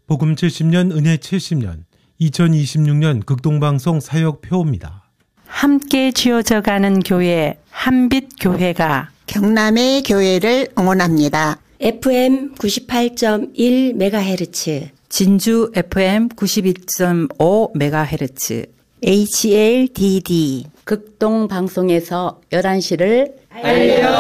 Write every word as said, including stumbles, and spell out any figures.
복음 칠십 년, 은혜 칠십 년, 이천이십육 년 극동방송 사역표입니다. 함께 지어져가는 교회, 한빛교회가 경남의 교회를 응원합니다. 에프엠 구십팔 점 일 메가헤르츠, 진주 에프엠 구십이 점 오 메가헤르츠, 에이치엘디디 극동방송에서 열한 시를 알려